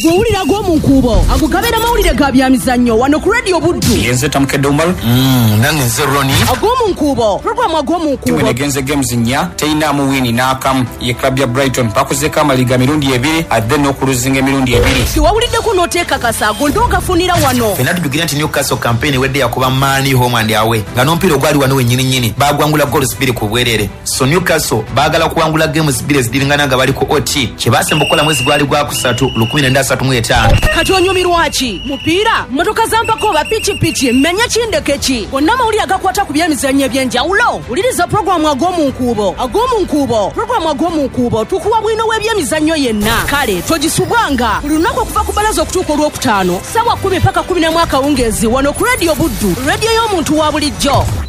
gwewulira gw'omunkuubo agugabira mawulire ga byamizannyo wano ku Radio Buddu. Yenze Tamkedde Umar. Nange nze Roni. Agw'omunkuubo programu agw'omunkuubo timu negenze games nnya teyinaamu wini n'akamu ye club ya Brighton bakozeko amaliga mirundi 2 adde n'okuluzinga emirundi 2. tiwawuliddeko n'oteekakasa ago ndoogafunira wano. Fena tujugira nti Newcastle campaign wedde yakuba Mani home and away nga n'omupiira ogwali wano wennyini bagwangula goals 2 ku bwerere. So Newcastle baagala kuwangula games 2 ezidingana nga bali ku OT kyebasemba okukola mwezi gwali gwa kusatu 1935. kati onyumirwa ki mupiira mmotoka zampako oba pichipichi menya kindeke ki gonna mawulire agakwata ku byemizannyo eby'enjawulo. Wuliriza programu agw'omunkuubo programu agw'omunkuubo tukuwa bwino w'ebyemizannyo yenna. Kale togisubwanga buli lunaku okuva ku balaza okutuuka olwokutaano ssaawa 10 paka 11 akawungeezi wano ku Radio Buddu, radio y'omuntu wa bulijjo.